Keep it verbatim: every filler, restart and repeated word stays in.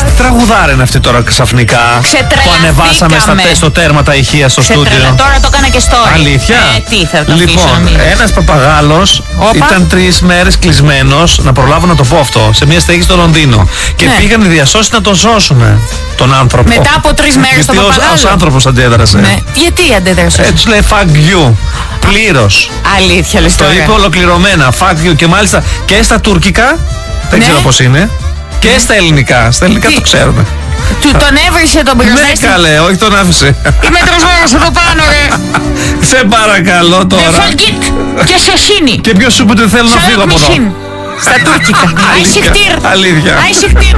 Τραγουδάρα είναι αυτή τώρα ξαφνικά. Που ανεβάσαμε στα, στο τέρμα τα ηχεία στο στούντιο. Τώρα το έκανα και story. Αλήθεια. Ε, τι θα το Λοιπόν, ένας παπαγάλος ήταν τρεις μέρες κλεισμένος, να προλάβω να το πω αυτό, σε μια στέγη στο Λονδίνο. Και ναι. πήγαν οι διασώσεις να τον σώσουν τον άνθρωπο. Μετά από τρεις μέρες τον παπαγάλο. Γιατί ο άνθρωπος αντέδρασε. Ναι. Γιατί αντέδρασε. Έτσι λέει fuck you. Πλήρως. Αλήθεια λες τώρα. Το είπε ολοκληρωμένα. Fuck you. Και μάλιστα και στα τουρκικά. Δεν ναι. ξέρω πώς είναι. Και ναι. στα ελληνικά. Στα ελληνικά τι? Το ξέρουμε. Του τον έβρισε τον πυροσβέστη. Ναι καλέ, όχι τον άφησε. Είμαι τροσμένος εδώ πάνω ρε. Σε παρακαλώ τώρα. Εφαγγίτ και σεσίνη. Και ποιος σου είπε ότι θέλω να φύγω από εδώ. Στα τουρκικά. Αλήθεια. Άισιχτήρ.